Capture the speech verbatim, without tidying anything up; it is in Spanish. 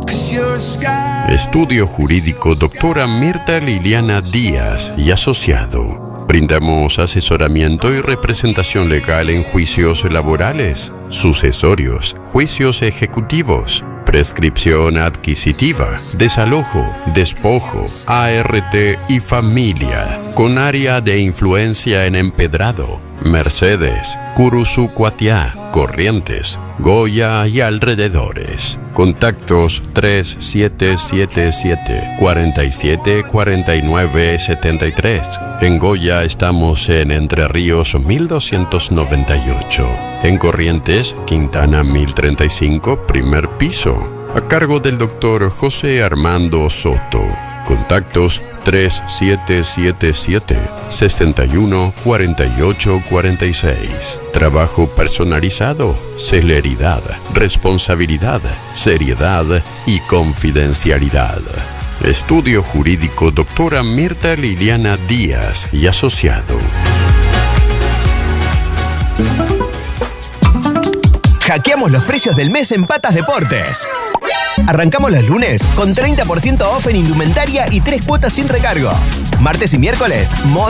Estudio Jurídico Doctora Mirta Liliana Díaz y Asociado. Brindamos asesoramiento y representación legal en juicios laborales, sucesorios, juicios ejecutivos, prescripción adquisitiva, desalojo, despojo, A R T y familia, con área de influencia en Empedrado, Mercedes, Curuzucuatiá, Corrientes, Goya y alrededores. Contactos tres siete siete siete, cuatro siete cuatro nueve siete tres. En Goya estamos en Entre Ríos mil doscientos noventa y ocho. En Corrientes, Quintana mil treinta y cinco, primer piso. A cargo del doctor José Armando Soto. Contactos tres siete siete siete, seis uno cuatro ocho cuatro seis. Trabajo personalizado, celeridad, responsabilidad, seriedad y confidencialidad. Estudio Jurídico Doctora Mirta Liliana Díaz y Asociado. Hackeamos los precios del mes en Patas Deportes. Arrancamos los lunes con treinta por ciento off en indumentaria y tres cuotas sin recargo. Martes y miércoles, moda